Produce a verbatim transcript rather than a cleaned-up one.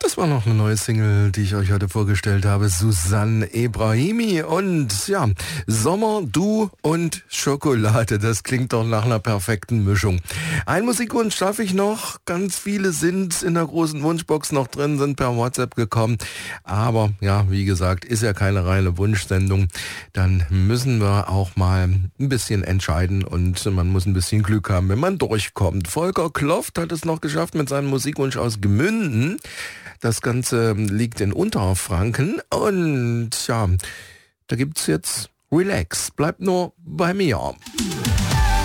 Das war noch eine neue Single, die ich euch heute vorgestellt habe. Susanne Ebrahimi und ja, Sommer, du und Schokolade. Das klingt doch nach einer perfekten Mischung. Ein Musikwunsch darf ich noch. Ganz viele sind in der großen Wunschbox noch drin, sind per WhatsApp gekommen. Aber ja, wie gesagt, ist ja keine reine Wunschsendung. Dann müssen wir auch mal ein bisschen entscheiden und man muss ein bisschen Glück haben, wenn man durchkommt. Volker Kloft hat es noch geschafft mit seinem Musikwunsch aus Gmünden. Das Ganze liegt in Unterfranken und ja, da gibt's jetzt Relax. Bleibt nur bei mir.